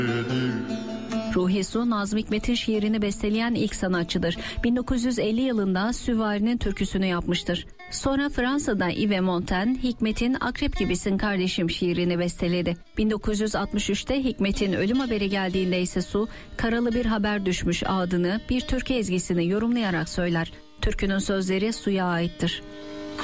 Ruhi Su, Nazım Hikmet'in şiirini besteleyen ilk sanatçıdır. 1950 yılında Süvari'nin türküsünü yapmıştır. Sonra Fransa'da Yves Montaigne, Hikmet'in Akrep Gibisin Kardeşim şiirini besteledi. 1963'te Hikmet'in ölüm haberi geldiğinde ise Su, karalı bir haber düşmüş adını bir türkü ezgisini yorumlayarak söyler. Türkünün sözleri Su'ya aittir.